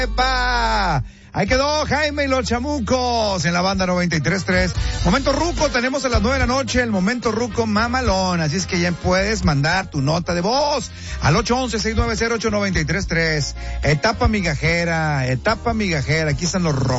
¡Epa! Ahí quedó Jaime y los Chamucos en la banda 93.3. Momento Ruco, tenemos a las 9 de la noche el Momento Ruco mamalón. Así es que ya puedes mandar tu nota de voz al 811-690-8933. Etapa migajera. Aquí están los rojos.